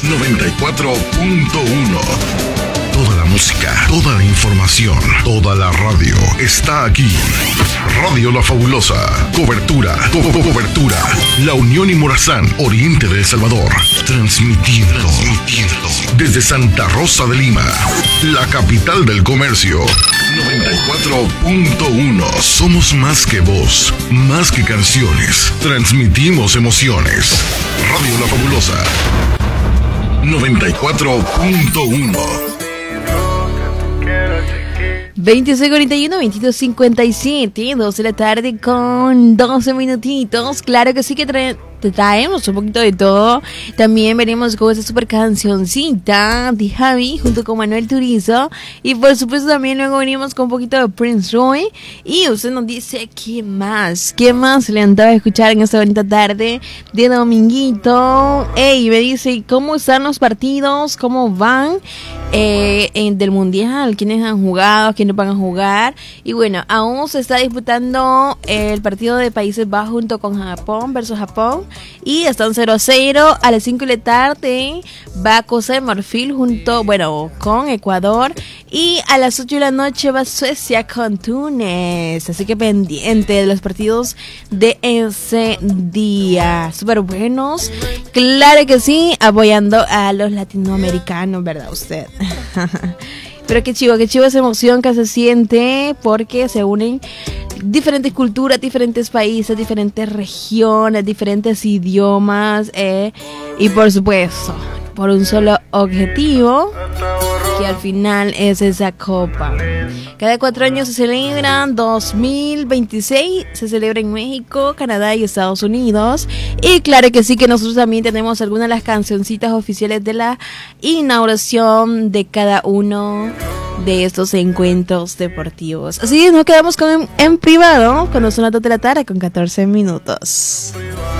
94.1. Toda la música, toda la información, toda la radio está aquí. Radio La Fabulosa. Cobertura. La Unión y Morazán, oriente de El Salvador. Transmitiendo desde Santa Rosa de Lima, la capital del comercio. 94.1. Somos más que voz, más que canciones. Transmitimos emociones. Radio La Fabulosa. 94.1. 26:41, 22:57, 2 de la tarde con 12 minutitos. Claro que sí que te traemos un poquito de todo. También venimos con esa super cancioncita de Javi junto con Manuel Turizo. Y por supuesto también luego venimos con un poquito de Prince Roy. Y usted nos dice ¿qué más le andaba a escuchar en esta bonita tarde de dominguito? Me dice ¿cómo están los partidos? ¿Cómo van? Del mundial, quiénes han jugado, quiénes van a jugar. Y bueno, aún se está disputando el partido de Países Bajos junto con Japón versus Japón, y están 0-0. A las 5 de la tarde va Costa de Marfil con Ecuador, y a las 8 de la noche va Suecia con Túnez. Así que pendiente de los partidos de ese día, súper buenos, claro que sí, apoyando a los latinoamericanos, ¿verdad usted? Pero qué chivo esa emoción que se siente, porque se unen diferentes culturas, diferentes países, diferentes regiones, diferentes idiomas, y por supuesto, por un solo objetivo, que al final es esa copa. Cada 4 años se celebra, 2026 se celebra en México, Canadá y Estados Unidos. Y claro que sí, que nosotros también tenemos algunas de las cancioncitas oficiales de la inauguración de cada uno de estos encuentros deportivos. Así nos quedamos en privado con los sonatos de la tarde con 14 minutos.